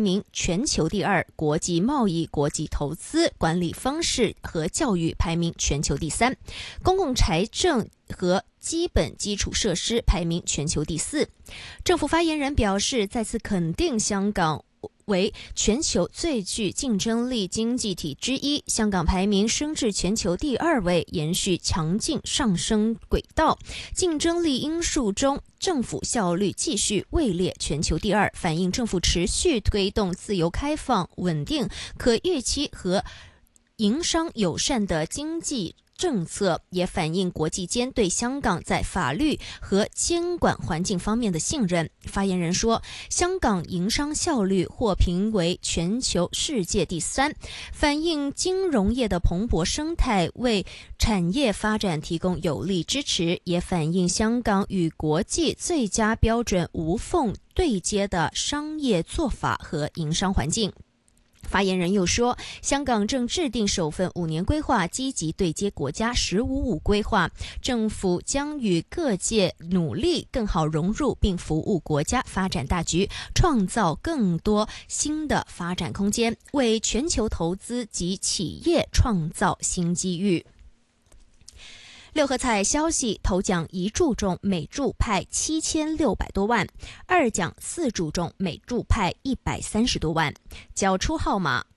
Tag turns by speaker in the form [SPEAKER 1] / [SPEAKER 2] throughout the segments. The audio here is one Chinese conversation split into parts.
[SPEAKER 1] 名全球第2，国际贸易、国际投资、管理方式和教育排名全球第3，公共财政和基本基础设施排名全球第4。政府发言人表示，再次肯定香港为全球最具竞争力经济体之一，香港排名升至全球第2位，延续强劲上升轨道。竞争力因素中，政府效率继续位列全球第2，反映政府持续推动自由开放、稳定、可预期和营商友善的经济政策，也反映国际间对香港在法律和监管环境方面的信任。发言人说，香港营商效率获评为全球世界第3，反映金融业的蓬勃生态为产业发展提供有力支持，也反映香港与国际最佳标准无缝对接的商业做法和营商环境。发言人又说，香港正制定首份5年规划，积极对接国家“15+5”规划，政府将与各界努力更好融入并服务国家发展大局，创造更多新的发展空间，为全球投资及企业创造新机遇。六合彩消息，头奖1注中每注派7600多万，二奖4注中每注派130多万。缴出号码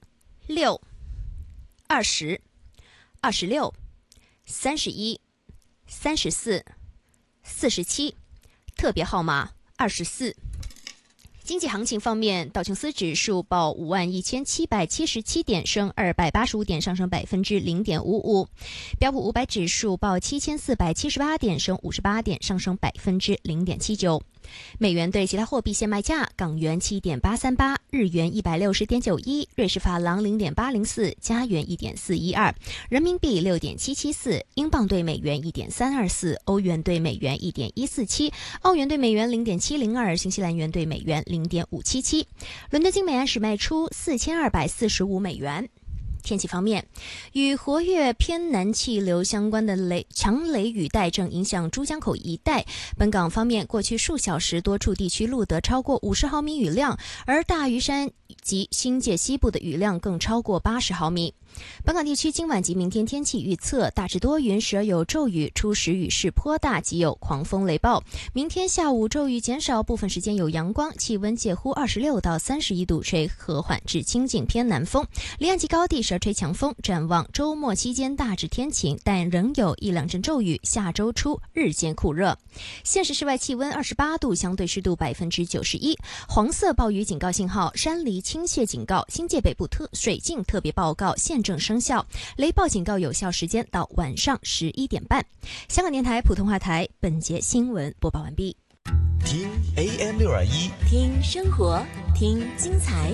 [SPEAKER 1] 6、20、26、31、34、47，特别号码24。经济行情方面，道琼斯指数报51777点，升285点，上升0.55%；标普500指数报7478点，升58点，上升0.79%。美元对其他货币现卖价：港元7.838，日元160.91，瑞士法郎0.804，加元1.412，人民币6.774，英镑对美元1.324，欧元对美元1.147，澳元对美元0.702，新西兰元对美元0.577。伦敦金每安士卖出4245美元。天气方面，与活跃偏南气流相关的强雷雨带正影响珠江口一带。本港方面，过去数小时多处地区录得超过50毫米雨量，而大屿山及新界西部的雨量更超过80毫米。本港地区今晚及明天天气预测：大致多云，时而有骤雨，初时雨势颇大，及有狂风雷暴。明天下午骤雨减少，部分时间有阳光，气温介乎26到31度，吹和缓至清劲偏南风，离岸及高地时而吹强风。展望周末期间大致天晴，但仍有1-2阵骤雨。下周初日间酷热。现时室外气温28度，相对湿度91%。黄色暴雨警告信号、山梨倾泻警告、新界北部水浸特别报告现正生效，雷暴警告有效时间到晚上11点半。香港电台普通话台本节新闻播报完毕。
[SPEAKER 2] 听 AM621，
[SPEAKER 3] 听生活，听精彩。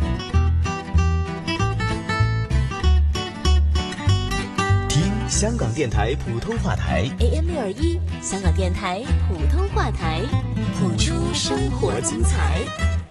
[SPEAKER 2] 听香港电台普通话台
[SPEAKER 3] AM621，香港电台普通话台，谱出生活精彩。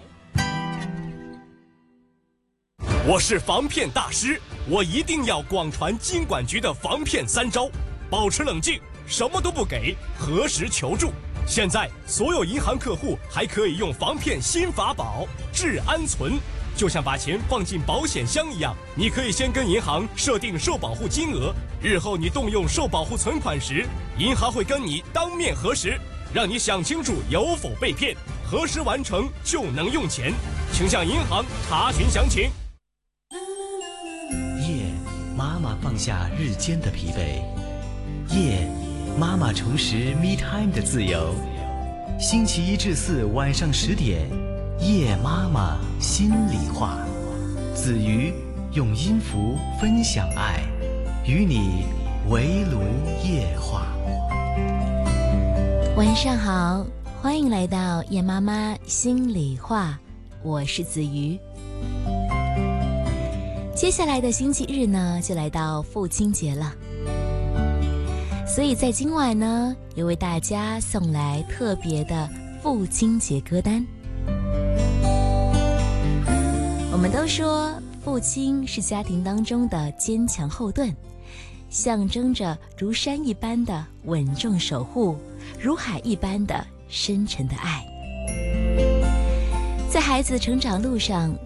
[SPEAKER 4] 我是防骗大师，我一定要广传金管局的防骗3招：保持冷静，什么都不给，核实求助。现在所有银行客户还可以用防骗新法宝治安存，就像把钱放进保险箱一样，你可以先跟银行设定受保护金额，日后你动用受保护存款时，银行会跟你当面核实，让你想清楚有否被骗，核实完成就能用钱，请向银行查询详情。
[SPEAKER 2] 夜，妈妈放下日间的疲惫，夜，妈妈重拾 me time 的自由。星期1至4晚上10点，夜妈妈心里话，子瑜用音符分享爱，与你围炉夜话。
[SPEAKER 3] 晚上好，欢迎来到夜妈妈心里话，我是子瑜。接下来的星期日呢，就来到父亲节了，所以在今晚呢，也为大家送来特别的父亲节歌单。我们都说父亲是家庭当中的坚强后盾，象征着如山一般的稳重守护，如海一般的深沉的爱。在孩子成长路上，